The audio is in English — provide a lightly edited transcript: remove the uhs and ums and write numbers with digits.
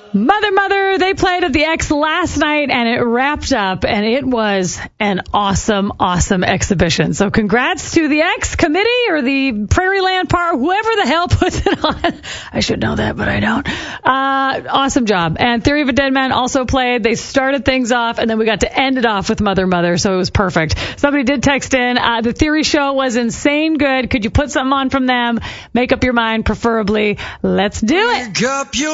Mother, they played at the X last night, and it wrapped up, and it was an awesome exhibition. So congrats to the X committee or the Prairie Land Park, whoever the hell puts it on. I should know that, but I don't. Awesome job. And Theory of a Dead Man also played. They started things off, and then we got to end it off with Mother, so it was perfect. Somebody did text in, the Theory show was insane good. Could you put something on from them? Make up your mind, preferably. Let's do it.